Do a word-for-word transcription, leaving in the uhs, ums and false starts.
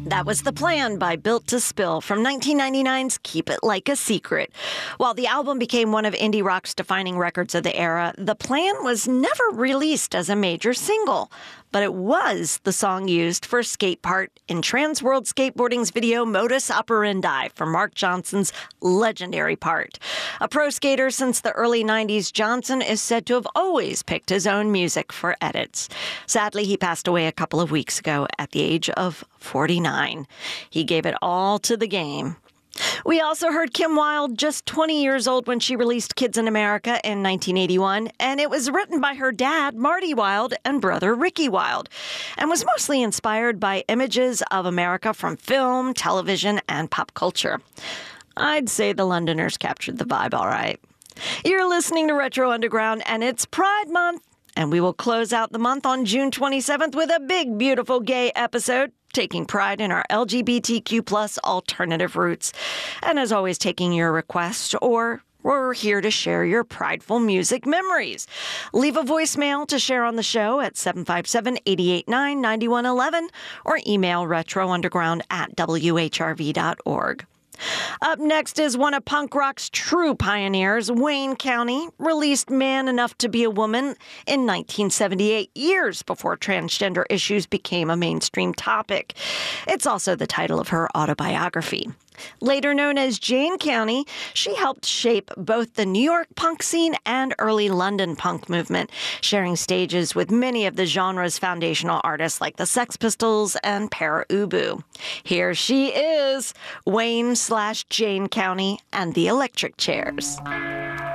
That was The Plan by Built to Spill from nineteen ninety-nine's Keep It Like a Secret. While the album became one of indie rock's defining records of the era, The Plan was never released as a major single. But it was the song used for Skate Part in Transworld Skateboarding's video Modus Operandi for Mark Johnson's legendary part. A pro skater since the early nineties, Johnson is said to have always picked his own music for edits. Sadly, he passed away a couple of weeks ago at the age of forty-nine. He gave it all to the game. We also heard Kim Wilde, just twenty years old when she released Kids in America in nineteen eighty-one, and it was written by her dad, Marty Wilde, and brother, Ricky Wilde, and was mostly inspired by images of America from film, television, and pop culture. I'd say the Londoners captured the vibe all right. You're listening to Retro Underground, and it's Pride Month, and we will close out the month on June twenty-seventh with a big, beautiful gay episode, taking pride in our L G B T Q plus alternative roots. And as always, taking your requests, or we're here to share your prideful music memories. Leave a voicemail to share on the show at seven five seven, eight eight nine, nine one one one or email retrounderground at w h r v dot org. Up next is one of punk rock's true pioneers, Wayne County, released Man Enough to Be a Woman in nineteen seventy-eight, years before transgender issues became a mainstream topic. It's also the title of her autobiography. Later known as Jane County, she helped shape both the New York punk scene and early London punk movement, sharing stages with many of the genre's foundational artists like the Sex Pistols and Pere Ubu. Here she is, Wayne slash Jane County and the Electric Chairs.